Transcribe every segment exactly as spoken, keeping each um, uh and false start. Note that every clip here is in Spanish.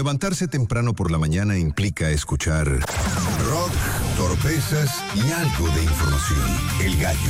Levantarse temprano por la mañana implica escuchar rock, torpezas y algo de información. El Gallo.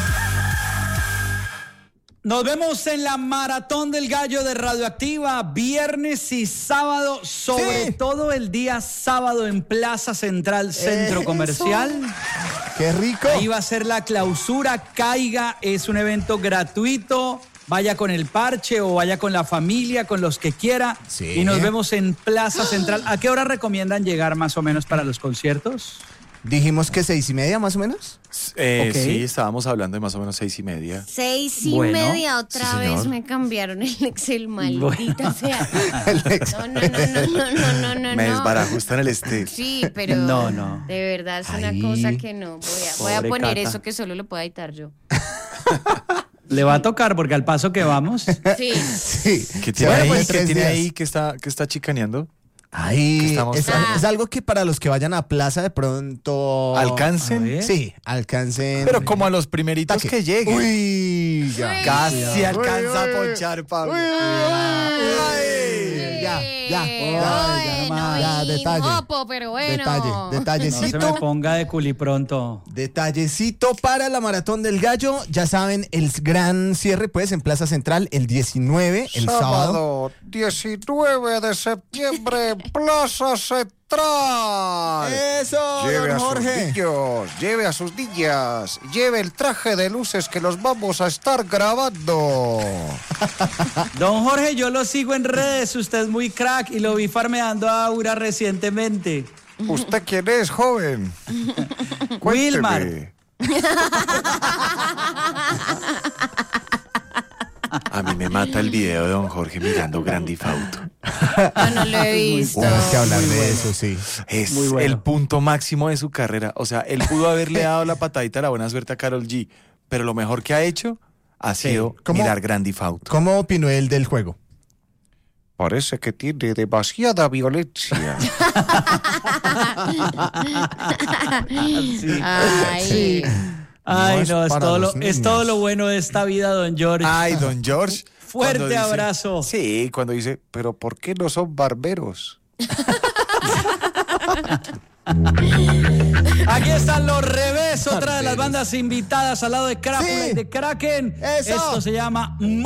Nos vemos en la Maratón del Gallo de Radioactiva, viernes y sábado, sobre sí. todo el día sábado en Plaza Central Centro Eso. Comercial. ¡Qué rico! Ahí va a ser la clausura, caiga, es un evento gratuito, vaya con el parche o vaya con la familia, con los que quiera. Sí. Y nos vemos en Plaza Central. ¿A qué hora recomiendan llegar más o menos para los conciertos? Dijimos que seis y media más o menos. Eh, okay. Sí, estábamos hablando de más o menos seis y media. Seis y bueno, media, otra sí, vez me cambiaron el Excel, maldita bueno. sea. No, no, no, no, no, no, no. Me desbarajustan el este. Sí, pero no, no. De verdad es Ay. una cosa que no. Voy a, voy a poner Cata. Eso que solo lo pueda editar yo. Le va a tocar porque al paso que vamos. Sí. sí. ¿Qué tiene bueno, ahí? Pues, ¿Qué tiene ahí que está, que está chicaneando? Ahí es, ah. es algo que para los que vayan a plaza de pronto alcancen. Sí, alcancen. Pero como a los primeritos que, que lleguen. Uy, ya. Uy, Casi ya. alcanza uy, a ponchar, Pablo. Uy, uy, ya, ya, ya, ya, ya, detalle. Mopo, pero bueno. Detalle, detallecito. No se me ponga de culi pronto. Detallecito para la Maratón del Gallo. Ya saben, el gran cierre, pues, en Plaza Central, el diecinueve, el sábado. Sábado, diecinueve de septiembre. Plaza Central. Eso, lleve don a Jorge. sus niños, lleve a sus niñas, lleve el traje de luces que los vamos a estar grabando. Don Jorge, yo lo sigo en redes, usted es muy crack y lo vi farmeando a Aura recientemente. ¿Usted quién es, joven? Wilmar. A mí me mata el video de don Jorge mirando Grand Theft Auto. Yo no lo he visto. Tenemos que hablar de eso, sí. Es bueno. el punto máximo de su carrera. O sea, él pudo haberle dado la patadita a la buena suerte a Karol G, pero lo mejor que ha hecho ha sido sí. mirar Grand Theft Auto. ¿Cómo opinó él del juego? Parece que tiene demasiada violencia. sí. Ay. Sí. Ay, no, no es, todo lo, es todo lo bueno de esta vida, don George. Ay, don George. Fuerte dice, abrazo. Sí, cuando dice, pero ¿por qué no son barberos? Aquí están los Revés, otra de las bandas invitadas al lado de Crápula sí. y de Kraken. Eso. Esto se llama